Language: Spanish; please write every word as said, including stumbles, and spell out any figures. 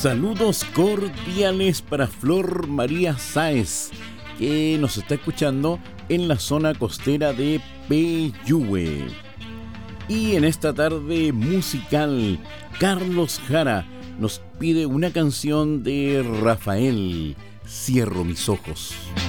Saludos cordiales para Flor María Sáez, que nos está escuchando en la zona costera de Peyúgue. Y en esta tarde musical, Carlos Jara nos pide una canción de Rafael, Cierro mis ojos.